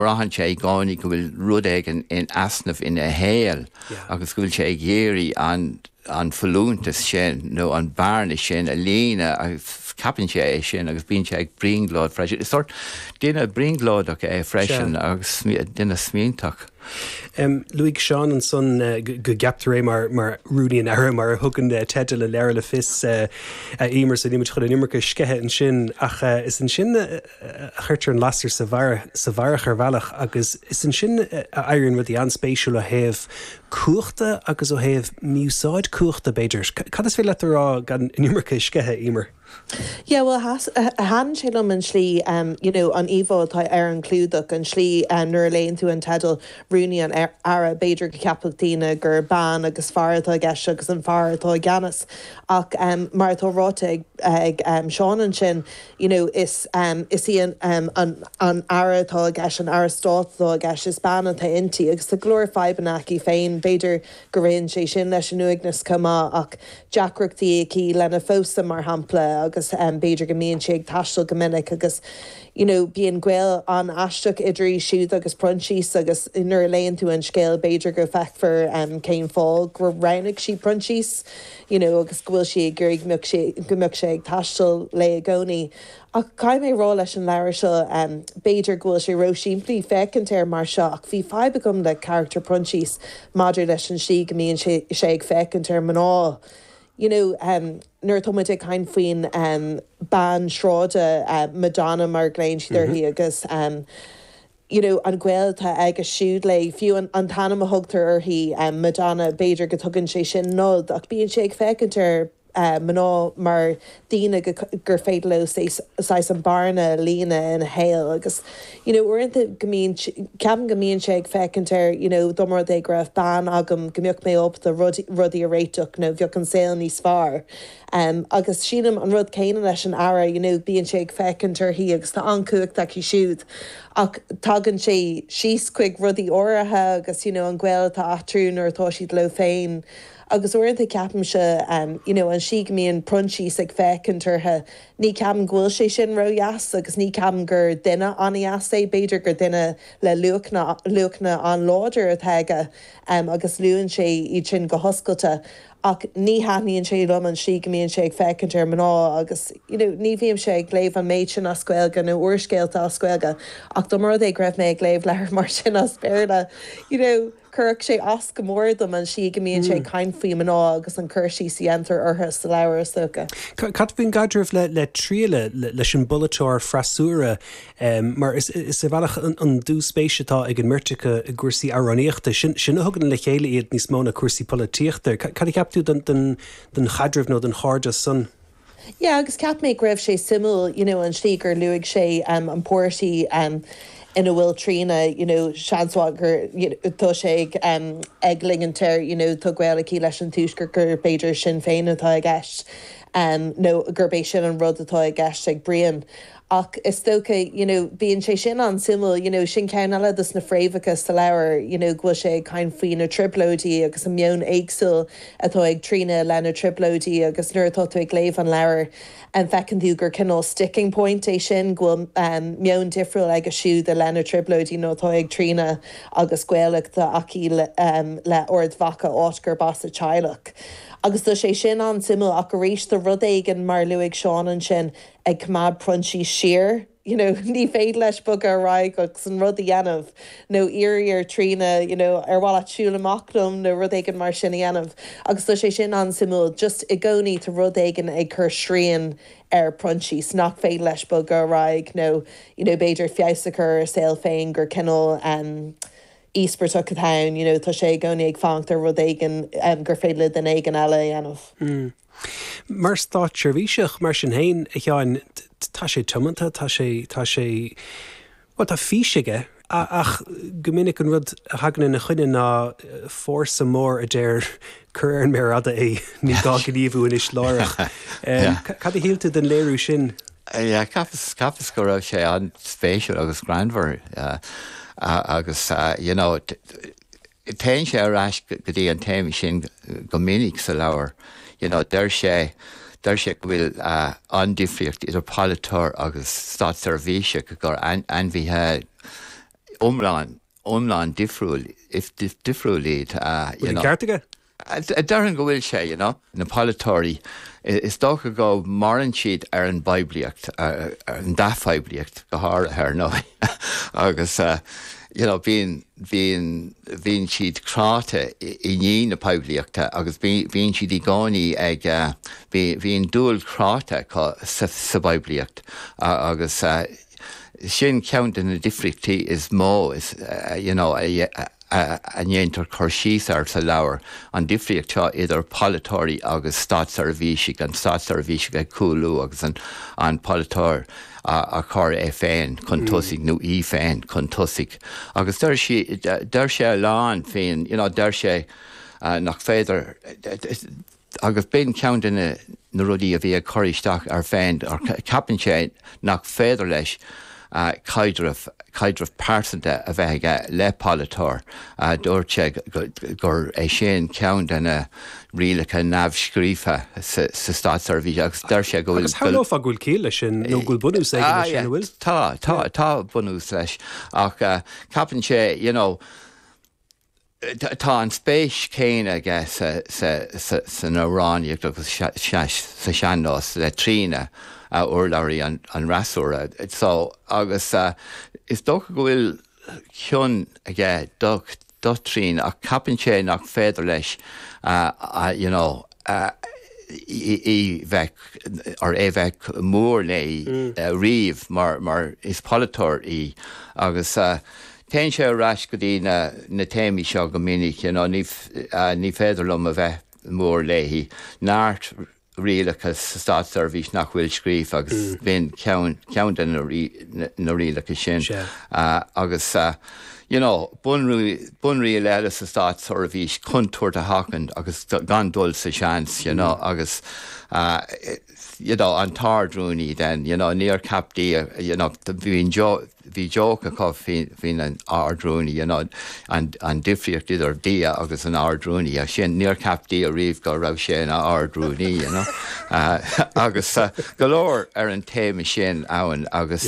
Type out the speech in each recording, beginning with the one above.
rahan sé gáinnig go bhfuil rud ag in asnamh in a héal agus go bhfuil sé ag géirí an falúntas sin nó an barna sin a lína agus capan sé é sin agus bíonn sé ag bringlád freisin. Is sort duine bringládach é freisin agus duine smíntach. Luig Seán an son go gaptar é mar rúdaíon air mar thugann teidir le leir le fis ímar sa nimime chud nimmarcha scethe an sin ach is an sin chuirtear an lastar sa bharach ar bhealach agus is an sin éironn rudí anspéisiúil a thaobh cuachta agus ó thaobh miúsáid cuachta beidir. Cad is fé le rá gan nimmarcha scethe ímar? Yeah, well, han chilum and slí, an Evo tá an clúdach an slí nuair léon tú an tedal rúni an ara beidir capachtína gur ban agus fartá gceis agus an fartá ganas ach mar tá ráta ag Seán an sin, is í an ara tá gceis an arastátá gceis is banna tá intí agus tá glóir feibanach í féin beidir go réonn sé sin leis an nuignas cumá ach deacrachtaí cí lena fósta mar hampla agus beidir go míonn sé ag taistil go minic agus bíon gcuil an aisteach idirí siúd agus prunchís agus nuair léonn tú an scéal beidir go feicfar céim fáil gur rannig sí prunchís agus bhfuil si gur gombeadh sé ag taistil le a gcónaí ach caiim mé rá leis an leabhar seo beidir ghfuil sé roisiimplí fecintéir mar seo ach bhí feibh gom le charactar prunchís maidir leis an si go míonn sé ag fecintéir maná. Nuair tomuid ag cain faoin ban sráide Madonna mar gléin siidir hí agus an ghfuilta ag a siúd le fiú an tanam a thugtar hí Madonna beidir go tugann sé sin nód ach bíonn sé ag fecintéir maná mar daoine gur féad le sais an barna lína in héal agus uanta ceapan go míonn sé ag fecintéir domar é raibh ban agam gombeoch mé op de rudí a réiteach nó bheoh an saoil níos fearr agus sinam an rud céine leis an ara bíonn sé ag fecintéir hí agus tá ancuachtach í siúd ach tagann sé síos chuig rudí áirithe agus an ghfuilta atrún ar atá siad le féin agus orintha ceapim se an si go mííon prunchís ag fecintartha ní ceapan ghfuil sé sin roias agus ní ceapan gur duine anías é beidir gur duine le luachna an láidir a theige agus luúann sé iad sin go hoscailte ach ní haíonn sé lom an si go míonn sé ag fecintar maná agus ní bhíam sé ag léibh an méid sin a scoilga nó uorscéalta a scoilga ach do mar é greibh mé ag léibh leir mar sin a spéirna chuach sé as go mórdom an si go míonn sé cain faoi maná agus an chuirsí siantar ortha sa leabhar socha. Cat bhíon gaidirh le tríle leis an bulatóir freasúra mar is a bhealach an dúspéisitá ag an mirrtecha a gcuirsaí aráníochta sin thugann le chéile iad níos mó na cuasaí polítíochta. Cad i ceaptú den chadrimh nó den cháirde san? Yeah, agus ceap mé raibh sé simú an slí gur luigh sé an póirtí ina bhfuil trína seanságur tá sé ag ligantéir tá ghaile cí leis an túisgur gur beidir sin féin atá ag gceist nó gurbééis sin an rud atá ag gceist ag brian. Ach is tócha bíonn sé sin an simú sin cean eile dus na fréimhachas sa leabhar ghfuil sé cain faoin na triplóidí agus an meon éagsúil atá ag trína lena triplóidí agus nuair atá ag léamh an leabhar an fecinú gur cinál sticking point é sin ghfuil meon difriúil ag a siúd a lena triplóidí nó atá ag trína agus gcuileachta ací le ordmhacha áitgur bas a teilech. Agus do sé sin an simú ach go rééis do rud éigen mar luigh Seán an sin ag cumad prunchí siar. Ní féad leis bug a raig agus an rud a dhéanamh nó iríar trína ar bháil a siúlaachlumm nó rud éigen mar sin dhéanamh. Agus do sé sin an simú just i gcónaí tá rud éigen ag chur srían ar prunchís nach féad leis bug a raig nó beidir fiasachar saoil féin gur cinál Íspertach a town, tá sé gcónaí ag fáintar rud éigen gur féile den éigen eile dhéanamh. Mar stát seirbhíseach mar sin hain a teáin tá sé tumanta tá sé tá físeige ach go minic an rud a hagan na chuine ná fórsa mór a déir chur an mérada é ní dáganíomhú in is láireach. Cad i hialta den léirú sin? Capas go raibh sé an spéisiúil agus grandmhar agus téin sé arás go dtí an téimi sin go minic sa leabhar der sé go bhfuil andifriocht idir polatóir agus stát servise go gur anmhíthe omláin difriúil líad Ceartaige? Darn go bhfuil sé, na palatóirí is dócha go maran siad ar an Bibliacht, ar an dathfabliacht go háir nó agus bhíon siad chráta i ní na Bibliachta agus bhíon siad i gánaí ag bhíon dúil chráta sa Bibliacht agus sin ceann na difrictí is mó is a nhéantar chuirsíar sa leabhar an difriochttá idir palatóirí agus státssarvísigh an státssarvísigh ag coolú agus an palatóir a chur féin chun tosigh nó í féin chun tosigh. Agus der sé láin féin, der sé nach féidir agus ben ceann na rudí a bhí a choiríteach ar féin ar capan sé nach féidir leis caidrah pásanta a bheith le palatóir dúirte gur é sin ceann denna rialacha nabhscríofa sa státssarvíse agus der sé go Agus how a gúil céile sin nó gúil bunús sin bhfuil? Tá bunús leis ach capan sé, tá an spéis céine aige san Óráníocht agus sa seanás le trína urlairí an rasúra. So agus is dócha go bhfuil cion aige do trín ach capan sé nach féidir leis í bheith ar é bheith mór le riamh mar is palatóir í agus Téin sé ras go dtí na téimi seo go minic ní féidirlumm a bheith mór léhí náirt rialachas státssarvís nach bhfuil scríomh agus bhíon ceann den na rialachas sin agus bunraí leile sa státssarvís chuntúir a hacan agus gan dul sa seans agus an tardrúnaí den níor captaí bhí joca có hín an ardrúnaí an difriocht idir dia agus an ardrúnaí a sin níor captaí a riomh go raibh sé na ardrúnaí agus go leor ar an téime sin ann agus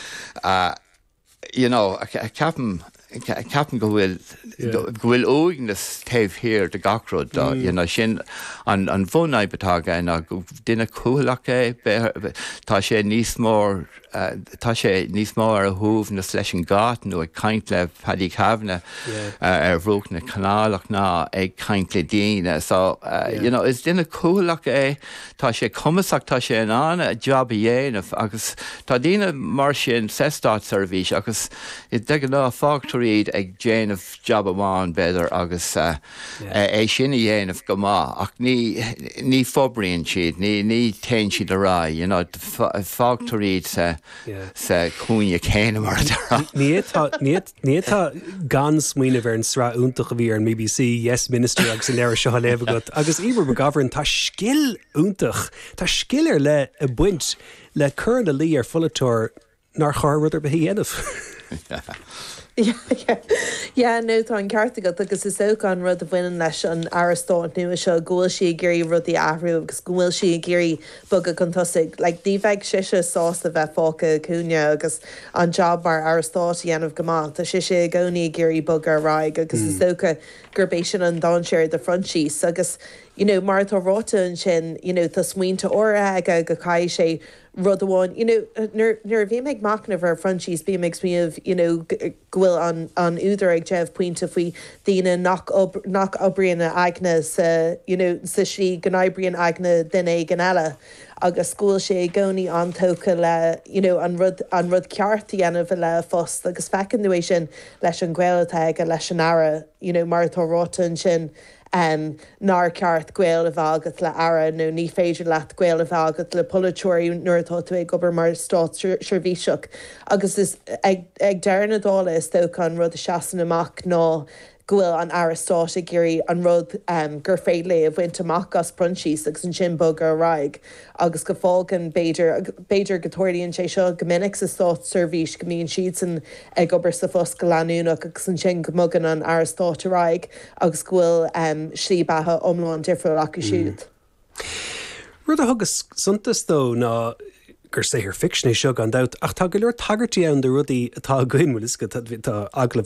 ceapan go bhfuil óignas taobh hir de gacród sin an bhónaibetá na duine cúlaach tá sé níos mór ar a thuamh na leis an gát nó ag caint le padí cabhna ar bhróg na canálach ná ag caint le daine. So is duine cúlaach tá sé cumasach tá sé an anna job a dhéanamh agus tá daine mar sin sa státssarvís agus i d ná fágtaríd ag déanamh job amháin beidir agus é sin a dhéanamh go má ach ní fóbríonn siad ní tain siad a rá fágtaríd sa cúine céine mar Nítá gan smuoine bhar an srá úntaach a bhí ar an BBC Yes Minister agus an leir seo léh agat agus íbhar begahann tá scill úntaach Tá scilir le a buint le chur na lí ar folatóir nar charhad ar behí enmh. nó tá an ceart agat agus is soán rud a bhainean leis an Aristóid nu seo ghfuil si géirí rudí ahrú agus ghfuil si géirí bug a contosigh, le díbheith siise sásta bheith fáca cúne agus an job mar Aristóid dhéanamh goá Tá siise gcónaí géirí bug ar ráig agus is socha gurbééis sin an dáseir de frontsís agus mar tá ráta an sin tá smuointe óra aige go caiid sé rud amháin nuair bhí meid macna bhar frontsís bí meid smíomh ghfuil an úidir ag déobh puinte faoi daine nach obrianna aigna sa sí gnáibríon aigna duine gan eile agus scúil sé gcónaí antócha le an rud ceartaí anamh le fós agus fecin nuéis sin leis an gcuileatá a leis an ara mar tá ráta an sin nar ceart gweil a bhagat le ara nó ní féidir leat gweil a bhagat le polatóirí nuairtá tú ag gobar mar stát sirvíiseach agus is ag dearna dála is tócha rud a seasan amach ná gohfuil an Aristóid géirí an rud gur féile a bhaint amach as prontsís agus an sin bug ar raig agus go fágan Beiidir gotóiríonn sé seo gomininic sa stát servís go míonn siad san ag gobar sa fós go leanúnach agus an sin go mugan an Aristóid a raig agus gohfuil slí bathe omláin difriúil acu siúd. Rud a thugus suntas dó ná gur sé ar fictionné seo an dat ach tá go leor tagartí an de rudí atá gcuinmú is go aglah